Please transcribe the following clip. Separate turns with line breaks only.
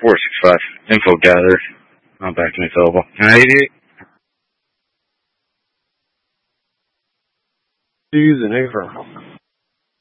465. Info gathered. Not back to me available. 88.
Use an affirm.